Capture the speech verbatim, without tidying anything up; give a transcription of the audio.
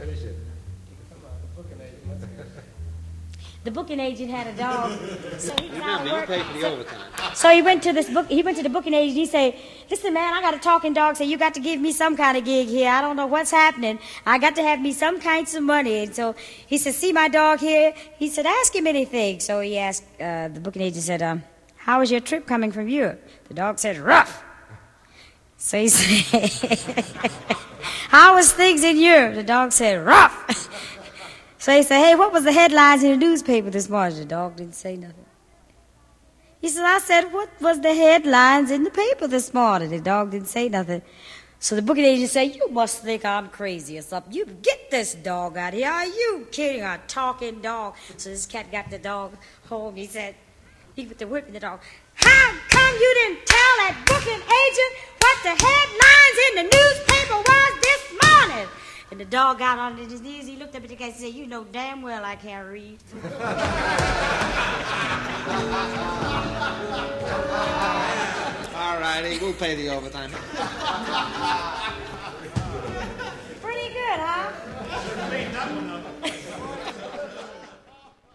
Finish it. The booking agent had a dog. So he went out Remember, of you work. pay for the So, overtime. so he went to this book. He went to the booking agent. He said, "Listen, man, I got a talking dog. So you got to give me some kind of gig here. I don't know what's happening. I got to have me some kinds of money." And so he said, "See my dog here?" He said, "Ask him anything." So he asked. Uh, the booking agent said, um, "How was your trip coming from Europe?" The dog said, "Rough." So he said, "How was things in Europe?" The dog said, "Rough." So he said, "Hey, what was the headlines in the newspaper this morning?" The dog didn't say nothing. He said, "I said, what was the headlines in the paper this morning?" The dog didn't say nothing. So the booking agent said, "You must think I'm crazy or something. You get this dog out here. Are you kidding? A talking dog." So this cat got the dog home. He said, he put the whip in the dog. "How come you didn't tell that booking agent what the headlines in the newspaper was this morning?" And the dog got on his knees. He looked up at the cat and said, "You know damn well I can't read." All righty, we'll pay the overtime.